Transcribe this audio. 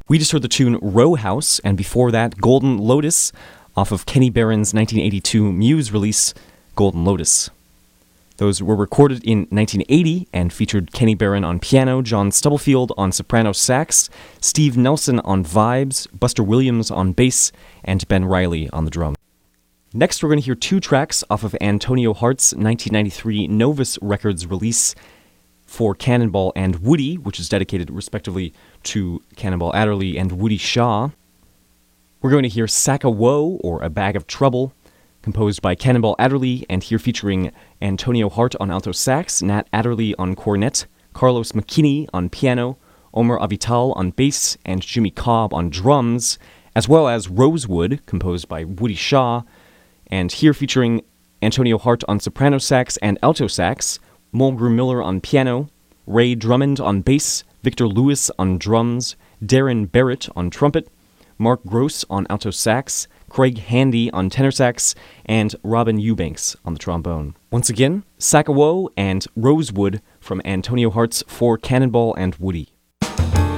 We just heard the tune Row House, and before that, Golden Lotus, off of Kenny Barron's 1982 Muse release, Golden Lotus. Those were recorded in 1980 and featured Kenny Barron on piano, John Stubblefield on soprano sax, Steve Nelson on vibes, Buster Williams on bass, and Ben Riley on the drums. Next, we're going to hear two tracks off of Antonio Hart's 1993 Novus Records release for Cannonball and Woody, which is dedicated respectively to Cannonball Adderley and Woody Shaw. We're going to hear Sack a Woe, or A Bag of Trouble, composed by Cannonball Adderley, and here featuring Antonio Hart on alto sax, Nat Adderley on cornet, Carlos McKinney on piano, Omar Avital on bass, and Jimmy Cobb on drums, as well as Rosewood, composed by Woody Shaw, and here featuring Antonio Hart on soprano sax and alto sax, Mulgrew Miller on piano, Ray Drummond on bass, Victor Lewis on drums, Darren Barrett on trumpet, Mark Gross on alto sax, Craig Handy on tenor sax, and Robin Eubanks on the trombone. Once again, Sack a Woe and Rosewood from Antonio Hart's For Cannonball and Woody.